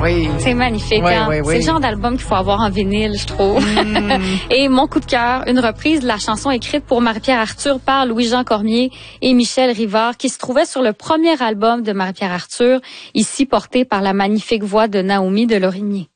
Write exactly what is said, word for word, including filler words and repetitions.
Oui. C'est magnifique. Oui, hein? oui, oui. C'est le genre d'album qu'il faut avoir en vinyle, je trouve. Mm. Et mon coup de cœur, une reprise de la chanson écrite pour Marie-Pierre Arthur par Louis-Jean Cormier et Michel Rivard, qui se trouvait sur le premier album de Marie-Pierre Arthur, ici porté par la magnifique voix de Naomi de Lorigny.